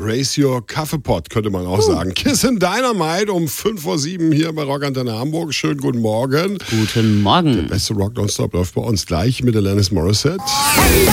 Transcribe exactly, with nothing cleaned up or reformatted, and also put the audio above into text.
Raise Your Kaffeepot, könnte man auch uh. sagen. Kiss and Dynamite um fünf vor sieben hier bei Rockantenne Hamburg. Schönen guten Morgen. Guten Morgen. Der beste Rock Nonstop läuft bei uns gleich mit Alanis Morissette. Hello,